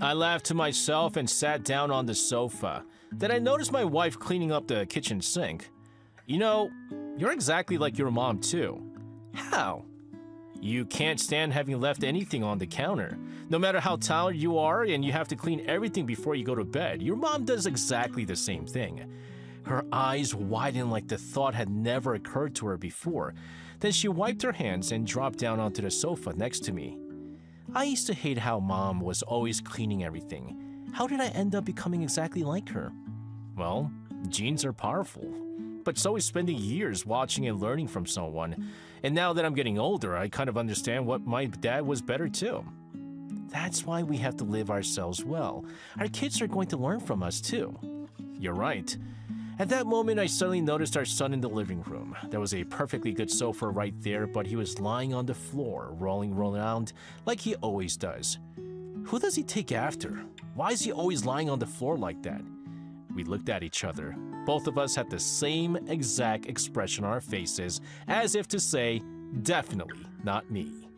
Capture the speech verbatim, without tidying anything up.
I laughed to myself and sat down on the sofa. Then I noticed my wife cleaning up the kitchen sink. You know, you're exactly like your mom too. How? You can't stand having left anything on the counter. No matter how tired you are and you have to clean everything before you go to bed, your mom does exactly the same thing. Her eyes widened like the thought had never occurred to her before. Then she wiped her hands and dropped down onto the sofa next to me. I used to hate how Mom was always cleaning everything. How did I end up becoming exactly like her? Well, genes are powerful. But so is spending years watching and learning from someone. And now that I'm getting older, I kind of understand what my dad was better too. That's why we have to live ourselves well. Our kids are going to learn from us too. You're right. At that moment, I suddenly noticed our son in the living room. There was a perfectly good sofa right there, but he was lying on the floor, rolling around like he always does. Who does he take after? Why is he always lying on the floor like that? We looked at each other. Both of us had the same exact expression on our faces, as if to say, definitely not me.